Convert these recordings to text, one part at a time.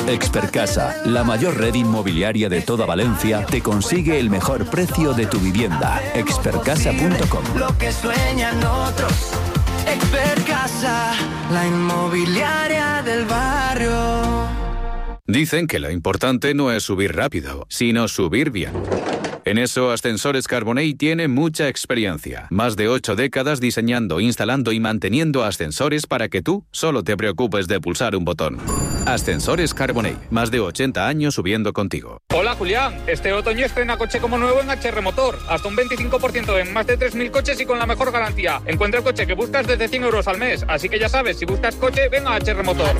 Expercasa, la mayor red inmobiliaria de toda Valencia, te consigue el mejor precio de tu vivienda. Expercasa.com. Lo que sueñan otros. Expercasa, la inmobiliaria del barrio. Dicen que lo importante no es subir rápido, sino subir bien. En eso, Ascensores Carbonell tiene mucha experiencia. Más de 8 décadas diseñando, instalando y manteniendo ascensores para que tú solo te preocupes de pulsar un botón. Ascensores Carbonell, más de 80 años subiendo contigo. Hola Julián, este otoño estrena coche como nuevo en HR Motor. Hasta un 25% en más de 3.000 coches y con la mejor garantía. Encuentra el coche que buscas desde 100 euros al mes. Así que ya sabes, si buscas coche, ven a HR Motor.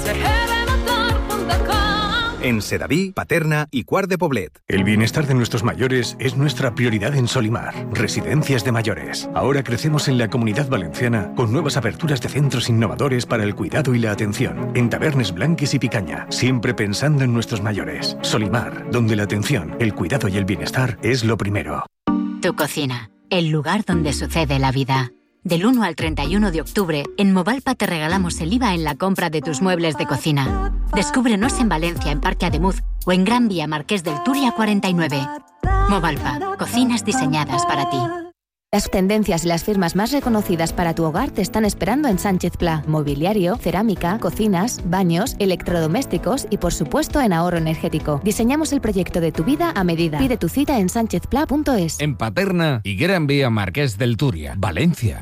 En Sedaví, Paterna y Quart de Poblet. El bienestar de nuestros mayores es nuestra prioridad en Solimar. Residencias de mayores. Ahora crecemos en la Comunidad Valenciana con nuevas aperturas de centros innovadores para el cuidado y la atención. En Tabernes Blanques y Picaña, siempre pensando en nuestros mayores. Solimar, donde la atención, el cuidado y el bienestar es lo primero. Tu cocina, el lugar donde sucede la vida. Del 1 al 31 de octubre, en Movalpa te regalamos el IVA en la compra de tus muebles de cocina. Descúbrenos en Valencia, en Parque Ademuz, o en Gran Vía Marqués del Turia 49. Movalpa, cocinas diseñadas para ti. Las tendencias y las firmas más reconocidas para tu hogar te están esperando en Sánchez Pla. Mobiliario, cerámica, cocinas, baños, electrodomésticos y, por supuesto, en ahorro energético. Diseñamos el proyecto de tu vida a medida. Pide tu cita en sanchezpla.es. En Paterna y Gran Vía Marqués del Turia, Valencia.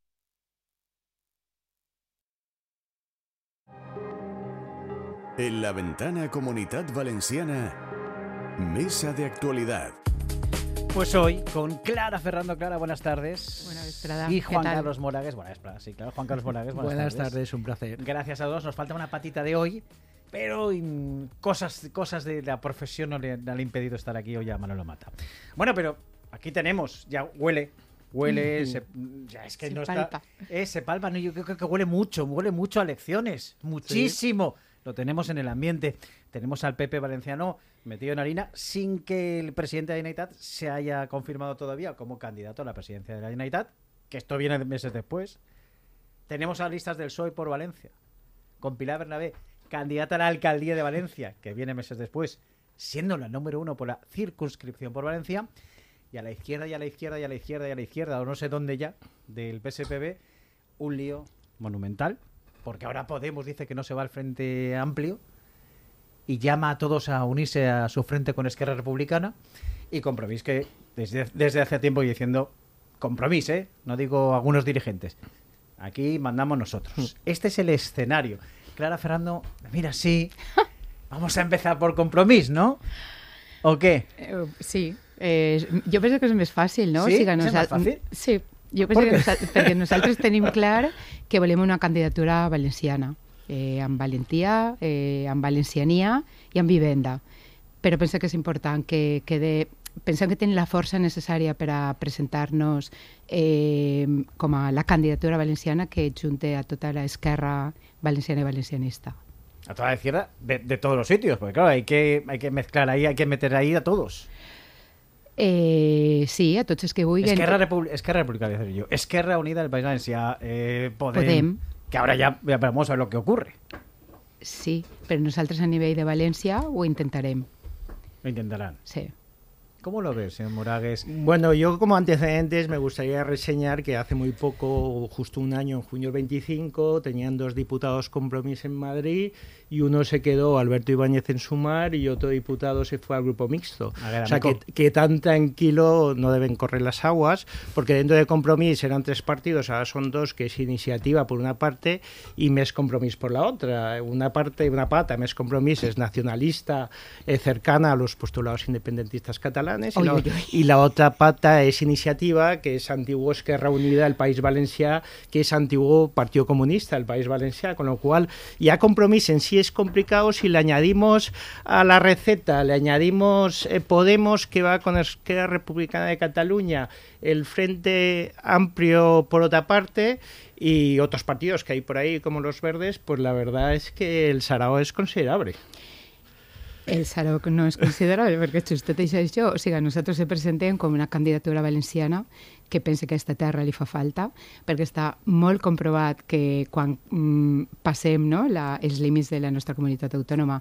En la ventana Comunitat Valenciana, mesa de actualidad. Pues hoy con Clara Ferrando. Clara, buenas tardes. Buenas vesprada. Y Juan Carlos Moragues. Buenas tardes, sí, claro. Juan Carlos Moragues, buenas tardes, un placer. Gracias a todos. Nos falta una patita de hoy, pero cosas de la profesión no le han impedido estar aquí hoy a Manolo Mata. Bueno, pero aquí tenemos, ya huele, ya es que se no palpa. Se palpa, no, yo creo que huele mucho a elecciones, muchísimo. Sí. Lo tenemos en el ambiente. Tenemos al PP valenciano metido en harina sin que el presidente de la Generalitat se haya confirmado todavía como candidato a la presidencia de la Generalitat, que esto viene meses después. Tenemos a listas del PSOE por Valencia, con Pilar Bernabé, candidata a la alcaldía de Valencia, que viene meses después, siendo la número 1 por la circunscripción por Valencia, y a la izquierda, o no sé dónde ya, del PSPB, un lío monumental, porque ahora Podemos dice que no se va al Frente Amplio y llama a todos a unirse a su frente con Esquerra Republicana, y Compromís, que desde hace tiempo diciendo Compromís, no digo algunos dirigentes, aquí mandamos nosotros. Este es el escenario. Clara Ferrando, mira, sí, vamos a empezar por Compromís, ¿no? ¿O qué? Sí, jo penso que és més fàcil, no? Sí? És més fàcil? Sí, jo penso que perquè nosaltres tenim clar que volem una candidatura valenciana, amb valentia, amb valenciania i amb vivenda. Però penso que és important que pensem que tenim la força necessària per a presentar-nos com a la candidatura valenciana que junte a tota l'esquerra valenciana i valencianista. A toda la izquierda de todos los sitios, porque claro, hay que mezclar ahí, hay que meter ahí a todos. Sí, a tots els que vulguin. Esquerra Republicana, decir yo. Esquerra Unida del País Valencià, Podem, que ahora ya vamos a ver lo que ocurre. Sí, però nosaltres a nivell de València ho intentarem. Lo intentarán. Sí. ¿Cómo lo ves, señor Moragues? Bueno, yo como antecedentes me gustaría reseñar que hace muy poco, justo un año, en junio 25, tenían 2 diputados Compromís en Madrid y uno se quedó, Alberto Ibáñez, en Sumar, y otro diputado se fue al Grupo Mixto. O sea, que tan tranquilo no deben correr las aguas, porque dentro de Compromís eran 3 partidos, ahora son 2, que es Iniciativa por una parte y Més Compromís por la otra. Una pata, Més Compromís, es nacionalista, cercana a los postulados independentistas catalanes, y la otra pata es Iniciativa, que es antiguo Esquerra Unida del País Valencià, que es antiguo Partido Comunista del País Valencià, con lo cual ya Compromís en sí es complicado. Si le añadimos a la receta, le añadimos Podemos, que va con Esquerra Republicana de Cataluña, el Frente Amplio por otra parte, y otros partidos que hay por ahí como los Verdes, pues la verdad es que el sarao es considerable. El Sarok no és considerable, perquè justet això, o sigui, nosaltres se presentem com una candidatura valenciana que pense que a aquesta terra li fa falta, perquè està molt comprovat que quan passem els límits de la nostra comunitat autònoma,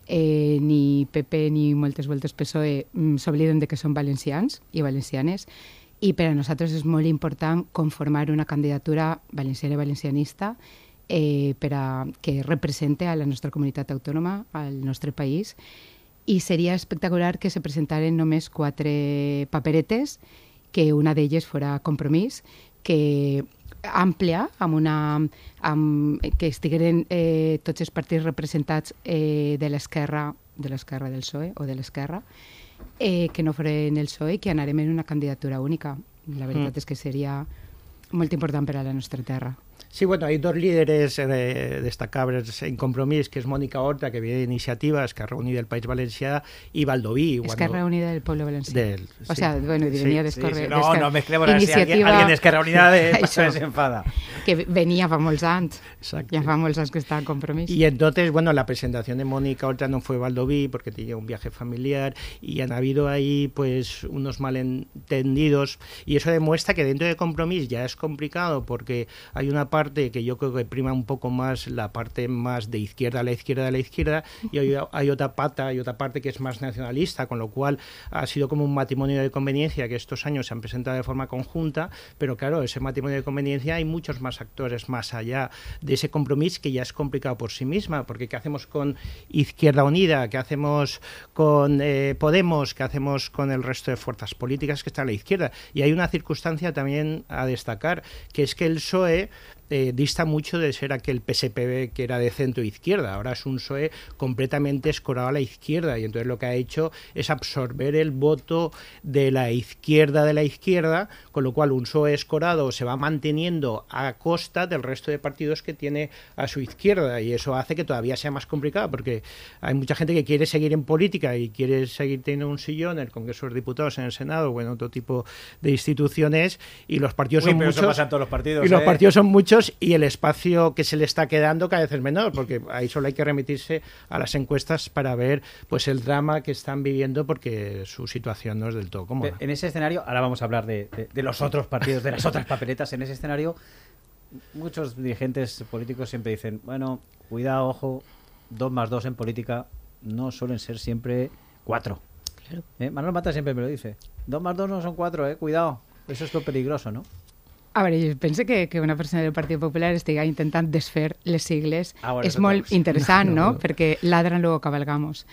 ni PP ni moltes voltes PSOE s'obliden de que són valencians i valencianes, i per a nosaltres és molt important conformar una candidatura valenciana i valencianista per a que represente a la nostra comunitat autònoma, al nostre país, i seria espectacular que se presentaren només 4 paperetes, que una d'elles fora Compromís, que àmplia, que estigueren tots els partits representats de l'esquerra del PSOE o de l'esquerra, que no foren el PSOE, que anarem en una candidatura única. La veritat és que seria molt important per a la nostra terra. Sí, bueno, hay 2 líderes destacables en Compromís, que es Mónica Horta, que viene de Iniciativa, Esquerra Unida del País Valencià, y Baldoví. Esquerra Unida del Pueblo Valencià. O sea, bueno, venía de Esquerra... No mezclemos Iniciativa... Alguien de Esquerra Unida se enfada. Que venía fa molts anys. Exacto. Ya fa molts anys que está en Compromís. Y entonces, bueno, la presentación de Mónica Horta no fue Baldoví, porque tenía un viaje familiar, y han habido ahí, pues, unos malentendidos, y eso demuestra que dentro de Compromís ya es complicado, porque hay una parte que yo creo que prima un poco más la parte más de izquierda a la izquierda de la izquierda, y hay otra parte que es más nacionalista, con lo cual ha sido como un matrimonio de conveniencia que estos años se han presentado de forma conjunta, pero claro, ese matrimonio de conveniencia hay muchos más actores más allá de ese Compromís, que ya es complicado por sí misma, porque ¿qué hacemos con Izquierda Unida? ¿Qué hacemos con Podemos? ¿Qué hacemos con el resto de fuerzas políticas que están a la izquierda? Y hay una circunstancia también a destacar, que es que el PSOE dista mucho de ser aquel PSPB que era de centro izquierda. Ahora es un PSOE completamente escorado a la izquierda, y entonces lo que ha hecho es absorber el voto de la izquierda, con lo cual un PSOE escorado se va manteniendo a costa del resto de partidos que tiene a su izquierda, y eso hace que todavía sea más complicado, porque hay mucha gente que quiere seguir en política y quiere seguir teniendo un sillón en el Congreso de los Diputados, en el Senado o en otro tipo de instituciones, y los partidos son muchos. Eso pasa en todos los partidos, y los partidos son muchos, y el espacio que se le está quedando cada vez es menor, porque ahí solo hay que remitirse a las encuestas para ver pues el drama que están viviendo, porque su situación no es del todo cómoda. En ese escenario, ahora vamos a hablar de los otros partidos, de las otras papeletas. En ese escenario, muchos dirigentes políticos siempre dicen, bueno, cuidado, ojo, 2 más 2 en política no suelen ser siempre 4. Claro. Manuel Mata siempre me lo dice, 2 más 2 no son 4, cuidado, eso es lo peligroso, ¿no? A veure, jo penso que una persona del Partit Popular estigui intentant desfer les sigles és molt interessant, no? Perquè ladran luego cabalgamos.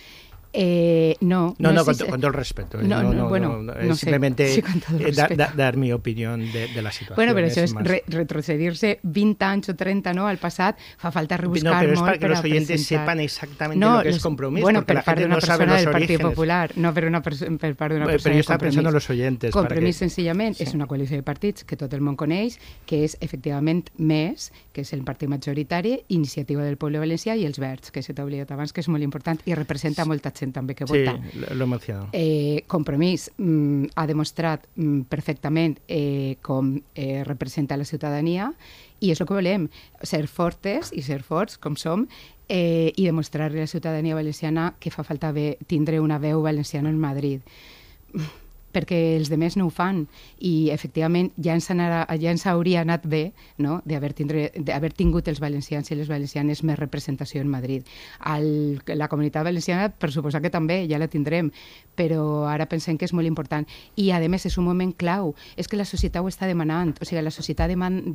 No, con todo el respeto. Simplemente dar mi opinión de la situación. Bueno, pero eso es retrocederse 20 anys o 30, ¿no?, al passat. Fa falta rebuscar molt. No, pero es para que los oyentes sepan exactamente lo que es Compromís. Bueno, per part d'una persona del Partit Popular, no per part d'una persona. Pero yo estaba pensando en los oyentes. Compromís, senzillament, és una coalició de partits que tot el món coneix, que és efectivament MES, que és el partit majoritari, Iniciativa del Poble Valencià, i els Verds, que se t'ha oblidat abans, que és molt important i representa molta gent també que vota. Sí, lo he mencionado. Compromís ha demostrat perfectament com representa la ciutadania, i és el que volem, ser fortes i ser forts com som, i demostrar a la ciutadania valenciana que fa falta tindre una veu valenciana en Madrid. Perquè els demés no ho fan, i efectivament ja ens hauria anat bé, no?, d'haver tingut els valencians i les valencianes més representació en Madrid. La comunitat valenciana, per suposar que també, ja la tindrem, però ara pensem que és molt important. I a més és un moment clau, és que la societat ho està demanant, o sigui, la societat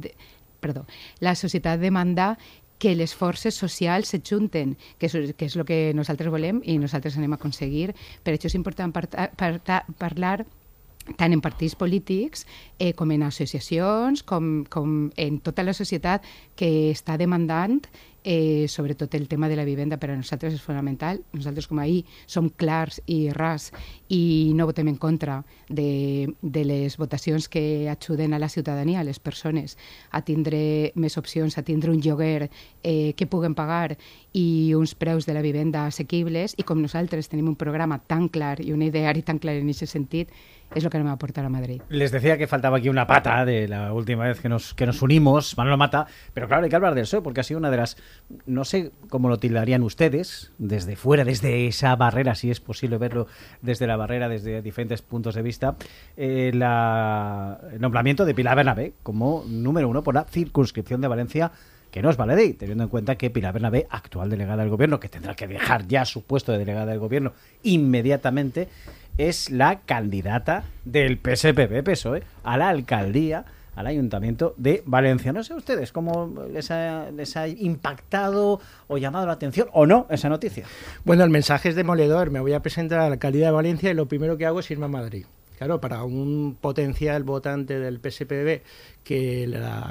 demanda que les forces socials s'ajunten, que és el que nosaltres volem i nosaltres anem a aconseguir. Per això és important parlar tant en partits polítics com en associacions, com en tota la societat que està demandant sobretot el tema de la vivenda. Per a nosaltres és fonamental. Nosaltres, com ahir, som clars i ras i no votem en contra de les votacions que ajuden a la ciutadania, a les persones, a tindre més opcions, a tindre un lloguer que puguen pagar i uns preus de la vivenda assequibles, i com nosaltres tenim un programa tan clar i un ideari tan clar en aquest sentit, es lo que nos va a aportar a Madrid. Les decía que faltaba aquí una pata de la última vez que nos unimos, Manolo Mata, pero claro, hay que hablar del PSOE, porque ha sido una de las No sé cómo lo tildarían ustedes, desde fuera, desde esa barrera, si es posible verlo desde la barrera, desde diferentes puntos de vista, el nombramiento de Pilar Bernabé como número 1 por la circunscripción de Valencia, que no es baladí, teniendo en cuenta que Pilar Bernabé, actual delegada del Gobierno, que tendrá que dejar ya su puesto de delegada del Gobierno inmediatamente, es la candidata del PSPB-PSOE a la alcaldía, al Ayuntamiento de Valencia. No sé ustedes cómo les ha impactado o llamado la atención o no esa noticia. Bueno, el mensaje es demoledor. Me voy a presentar a la alcaldía de Valencia y lo primero que hago es irme a Madrid. Claro, para un potencial votante del PSPB que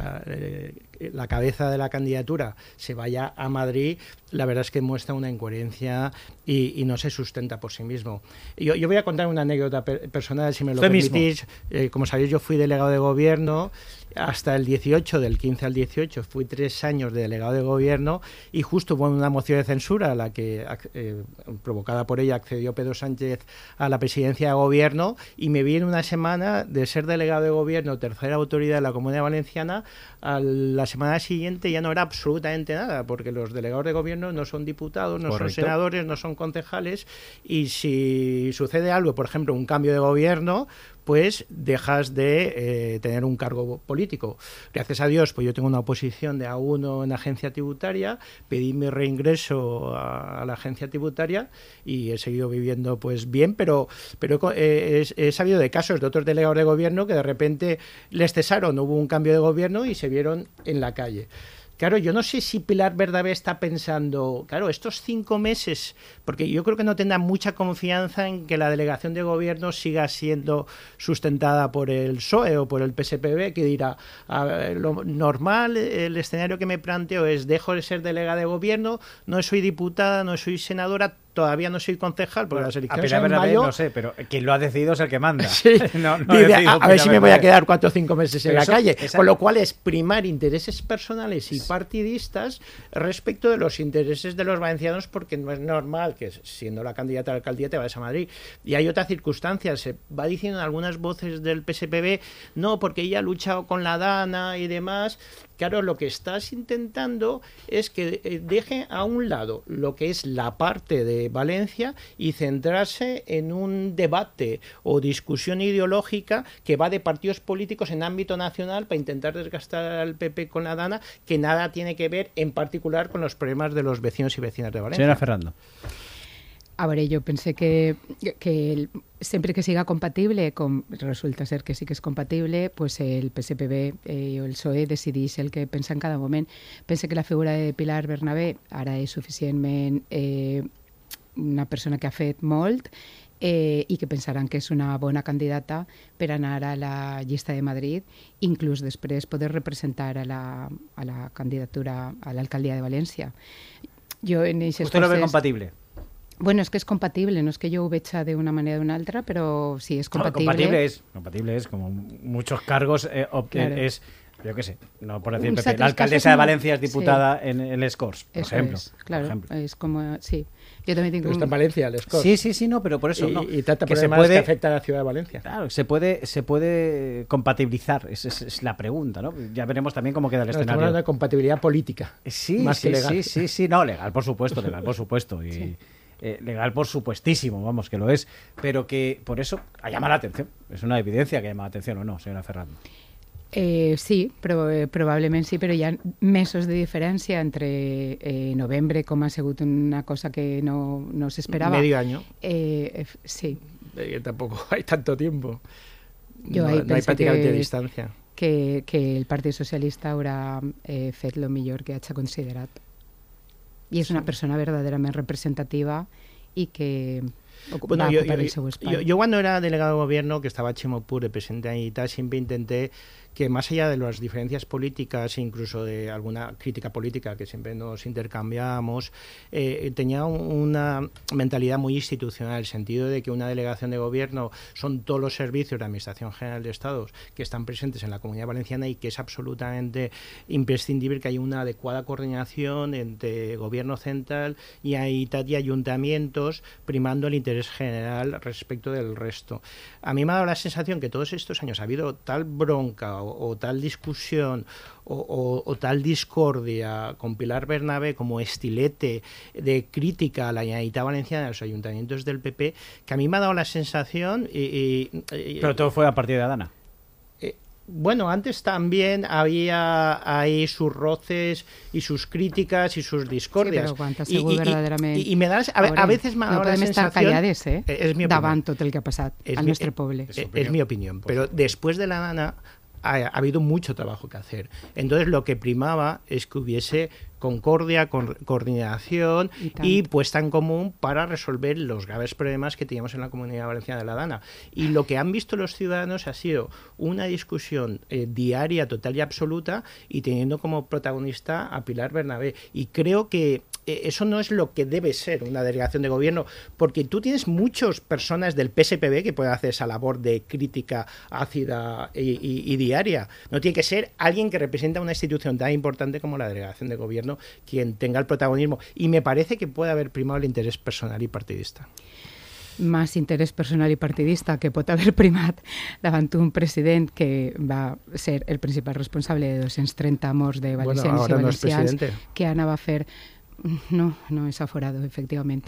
la cabeza de la candidatura se vaya a Madrid, la verdad es que muestra una incoherencia y no se sustenta por sí mismo. Yo voy a contar una anécdota personal, si me lo permitís. Como sabéis, yo fui delegado de gobierno hasta el 18, del 15 al 18, fui 3 años de delegado de gobierno y justo hubo una moción de censura a la que, provocada por ella, accedió Pedro Sánchez a la presidencia de gobierno y me vi en una semana de ser delegado de gobierno, tercera autoridad de la Comunidad Valenciana, a la semana siguiente ya no era absolutamente nada, porque los delegados de gobierno no son diputados, no son senadores, no son concejales, y si sucede algo, por ejemplo, un cambio de gobierno, pues dejas de tener un cargo político. Gracias a Dios, pues yo tengo una oposición de A1 en la agencia tributaria, pedí mi reingreso a la agencia tributaria y he seguido viviendo pues bien, pero he sabido de casos de otros delegados de gobierno que de repente les cesaron, hubo un cambio de gobierno y se vieron en la calle. Claro, yo no sé si Pilar Bernabé está pensando, claro, estos 5 meses, porque yo creo que no tendrá mucha confianza en que la delegación de gobierno siga siendo sustentada por el PSOE o por el PSPB, que dirá, lo normal, el escenario que me planteo es, dejo de ser delegada de gobierno, no soy diputada, no soy senadora, todavía no soy concejal, porque las elecciones en mayo... Bernabé, no sé, pero quien lo ha decidido es el que manda. Sí. A ver si me voy a quedar 4 o 5 meses en la calle. Con lo cual es primar intereses personales y partidistas respecto de los intereses de los valencianos, porque no es normal que siendo la candidata a la alcaldía te vayas a Madrid. Y hay otras circunstancias. Se va diciendo en algunas voces del PSPB, no, porque ella ha luchado con la Dana y demás. Claro, lo que estás intentando es que deje a un lado lo que es la parte de Valencia y centrarse en un debate o discusión ideológica que va de partidos políticos en ámbito nacional para intentar desgastar al PP con la Dana, que nada tiene que ver en particular con los problemas de los vecinos y vecinas de Valencia. Señora Ferrando. A veure, jo pense que sempre que siga compatible, com resulta ser que sí que és compatible, pues el PSPB o el PSOE decideix el que pensa en cada moment. Pense que la figura de Pilar Bernabé ara és suficientment una persona que ha fet molt i que pensaran que és una bona candidata per anar a la llista de Madrid, inclús després poder representar a la candidatura a l'alcaldia de València. ¿Usted lo ve compatible? Bueno, es que es compatible, no es que yo ho veig d'una manera o d'una altra, però sí, és compatible. No, compatible es como muchos cargos, claro. Es, yo qué sé, no por decir Pepe, la alcaldesa de Valencia es diputada en el Scors, por ejemplo. Claro, es como, sí. Yo también tengo está en Valencia el Scors. Sí, no, pero por eso no. Y trata problemas que afecta a la ciudad de Valencia. Claro, se puede compatibilizar, esa es la pregunta, ¿no? Ya veremos también cómo queda el escenario. Estamos hablando de compatibilidad política, más que legal. Sí, no, legal, por supuesto, y... Sí. Legal por supuestísimo, vamos, que lo es, pero que por eso llama la atención. Es una evidencia que llama la atención, ¿o no, señora Ferrando? Sí, probablement sí, però hi ha mesos de diferència entre novembre, com ha sigut una cosa que no s'esperava. Medio año. Sí. Tampoco hay tanto tiempo. No hay prácticamente distancia. Que el Partit Socialista haurà fet el millor que hagi considerat. I és una persona verdaderament representativa i que va ocupar el seu espai. Yo cuando era delegado de gobierno, que estaba Chimo Puig de presidente y tal, siempre intenté que más allá de las diferencias políticas e incluso de alguna crítica política que siempre nos intercambiamos, tenía una mentalidad muy institucional, en el sentido de que una delegación de gobierno son todos los servicios de la Administración General de Estados que están presentes en la Comunidad Valenciana y que es absolutamente imprescindible que haya una adecuada coordinación entre gobierno central y ayuntamientos, primando el interés general respecto del resto. A mí me ha dado la sensación que todos estos años ha habido tal bronca o tal discusión o tal discordia con Pilar Bernabé como estilete de crítica a la Generalitat Valenciana, a los ayuntamientos del PP, que a mí me ha dado la sensación... Pero todo fue a partir de Adana. Bueno, antes también había ahí sus roces y sus críticas y sus discordias. Sí, però quan ha sigut verdaderament... I me da, a veces me ha dado la sensación... No podem estar callades, és mi davant tot el que ha passat al nostre poble. Es mi opinión, pero después de la Dana ha habido mucho trabajo que hacer. Entonces lo que primaba es que hubiese concordia, coordinación y puesta en común para resolver los graves problemas que teníamos en la Comunidad Valenciana de la Dana. Y lo que han visto los ciudadanos ha sido una discusión diaria, total y absoluta, y teniendo como protagonista a Pilar Bernabé. Y creo que eso no es lo que debe ser una delegación de gobierno, porque tú tienes muchas personas del PSPB que pueden hacer esa labor de crítica ácida y diaria. No tiene que ser alguien que representa una institución tan importante como la delegación de gobierno quien tenga el protagonismo. Y me parece que puede haber primado el interés personal y partidista. Más interès personal i partidista que pot haver primat davant un president que va ser el principal responsable de 230 morts de valencians i valencians que anava a fer... No és aforado, efectivament.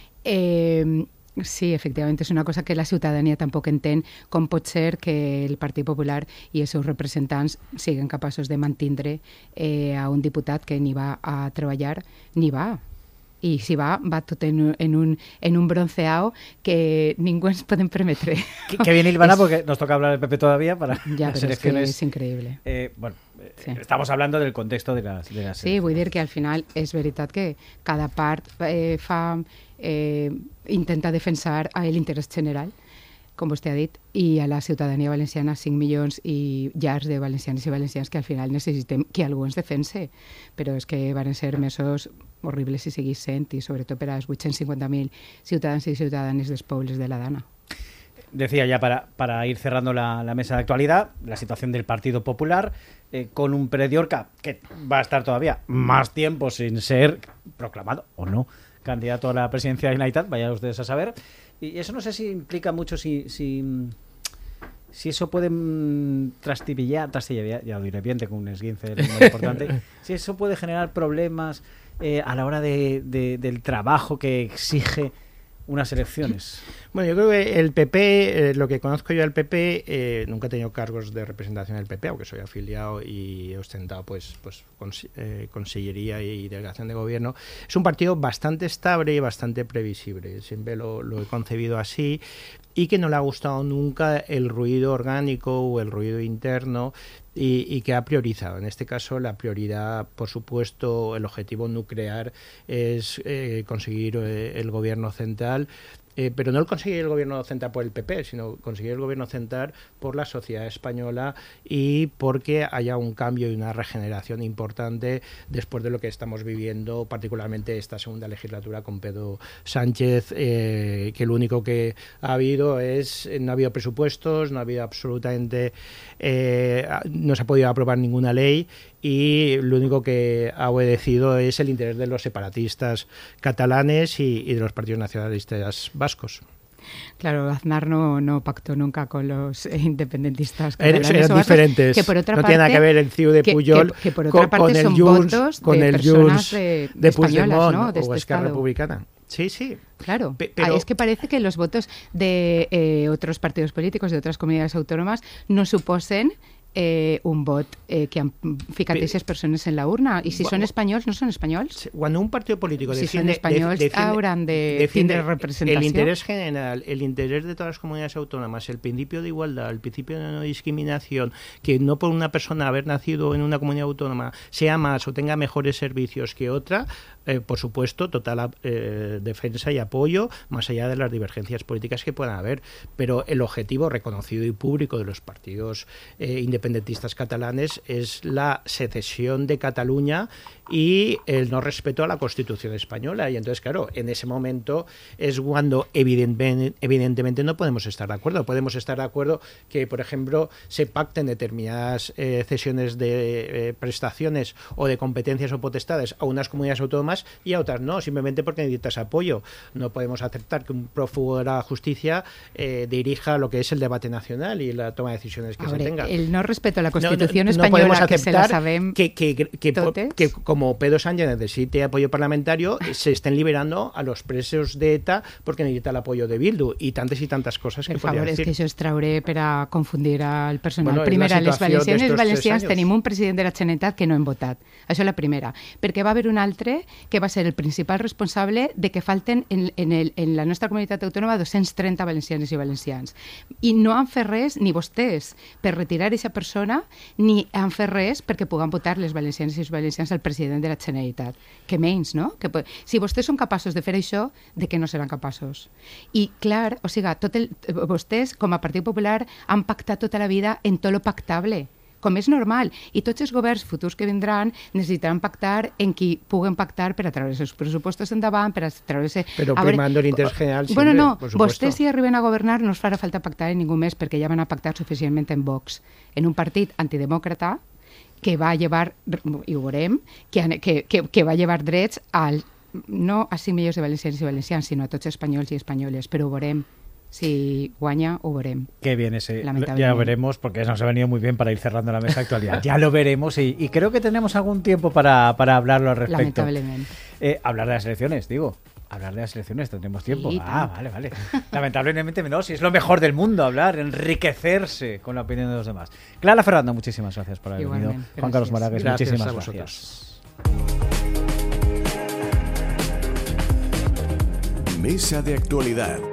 Sí, efectivament, és una cosa que la ciutadania tampoc entén, com pot ser que el Partit Popular i els seus representants siguin capaços de mantindre a un diputat que ni va a treballar ni va. I si va tot en un bronceado que ningú ens podem permetre. Que bien hilvana, porque nos toca hablar del PP todavía para ya, las elecciones. Es que és increïble. Bueno, sí. Estamos hablando del contexto de las Sí, vull dir que al final és veritat que cada part intenta defensar l'interès general, com vostè ha dit, i a la ciutadania valenciana 5 milions i llars de valencians i valencians que al final necessitem que algú ens defense, però és que van ser mesos horribles i seguís sent, i sobretot per als 850.000 ciutadans i ciutadanes dels pobles de la Dana. Decía ya para ir cerrando la mesa de actualidad, la situación del Partido Popular con un Pere Diorca que va a estar todavía más tiempo sin ser proclamado o no candidato a la presidencia de la Generalitat, vayan ustedes a saber. Y eso no sé si implica mucho si eso puede trastibillar, ya lo diré bien, tengo un esguince muy importante, si eso puede generar problemas a la hora del trabajo que exige unas elecciones. Bueno, yo creo que el PP, lo que conozco yo del PP, nunca he tenido cargos de representación del PP, aunque soy afiliado y he ostentado pues consellería y delegación de gobierno. Es un partido bastante estable y bastante previsible, siempre lo he concebido así, y que no le ha gustado nunca el ruido orgánico o el ruido interno, y que ha priorizado. En este caso, la prioridad, por supuesto, el objetivo nuclear es conseguir el gobierno central, pero no el conseguir el gobierno central por el PP, sino conseguir el gobierno central por la sociedad española y porque haya un cambio y una regeneración importante después de lo que estamos viviendo, particularmente esta segunda legislatura con Pedro Sánchez, que lo único que ha habido no ha habido presupuestos, no ha habido absolutamente, no se ha podido aprobar ninguna ley, y lo único que ha obedecido es el interés de los separatistas catalanes y de los partidos nacionalistas vascos. Claro, Aznar no pactó nunca con los independentistas catalanes. Eran diferentes. Que por otra no parte, tiene nada que ver el CIU de Pujol que por otra parte son votos de personas de españolas, ¿no? De o Esquerra Republicana. Sí, sí. Claro, pero es que parece que los votos de otros partidos políticos, de otras comunidades autónomas, no suposen un vot que han ficat aquestes persones en la urna, i si són espanyols, no són espanyols? Cuando un partido político si són espanyols hauran de tindre representació. El interés general, el interés de todas las comunidades autónomas, el principio de igualdad, el principio de no discriminación, que no por una persona haber nacido en una comunidad autónoma sea más o tenga mejores servicios que otra, por supuesto, total defensa y apoyo, más allá de las divergencias políticas que puedan haber, pero el objetivo reconocido y público de los partidos independentistas catalanes es la secesión de Cataluña y el no respeto a la Constitución española. Y entonces, claro, en ese momento es cuando evidentemente no podemos estar de acuerdo. Podemos estar de acuerdo que, por ejemplo, se pacten determinadas cesiones de prestaciones o de competencias o potestades a unas comunidades autónomas y a otras no, simplemente porque necesitas apoyo. No podemos aceptar que un prófugo de la justicia dirija lo que es el debate nacional y la toma de decisiones que se tenga. El no respeto a la Constitución no espanyola, podemos que se la aceptar sabem que como Pedro Sánchez necesite apoyo parlamentario, se estén liberando a los presos de ETA porque necesita el apoyo de Bildu y tantas cosas que per podria favor, és decir. que això es trauré per a confundir al personal. Bueno, Primera, les valencianes i valencians anys. tenim un president de la Generalitat que no hem votat. Això és la primera. Perquè va haver un altre que va ser el principal responsable de que falten en la nostra comunitat autònoma 230 valencianes i valencians. I no han fet res, ni vostès, per retirar aquesta persona, ni han fet res perquè puguen votar les valencianes i els valencians al president de la Generalitat. Que menys, no? Si vostès són capaços de fer això, de què no seran capaços? I, clar, o sigui, vostès, com a Partit Popular, han pactat tota la vida en tot lo pactable, com és normal. I tots els governs futurs que vindran necessitaran pactar en qui puguen pactar per a treure els pressupostos endavant, per a treure-se... Però primando el interès general siempre, bueno, no, por supuesto. vostès si arriben a governar no us farà falta pactar en ningú més perquè ja van a pactar suficientment en Vox, en un partit antidemòcrata que va llevar, i ho veurem, que va llevar drets no a 5 milions de valencians i valencians, sinó a tots espanyols i espanyoles, però ho veurem. Si guaña, o veremos. Qué bien ese. Ya veremos, porque nos ha venido muy bien para ir cerrando la mesa de actualidad. Ya lo veremos y creo que tenemos algún tiempo para hablarlo al respecto. Lamentablemente. Hablar de las elecciones, digo. Hablar de las elecciones, tendremos tiempo. Sí, vale. Lamentablemente no, si es lo mejor del mundo hablar, enriquecerse con la opinión de los demás. Clara Ferrando, muchísimas gracias por haber venido. Juan Carlos Moragues, muchísimas gracias. Mesa de actualidad.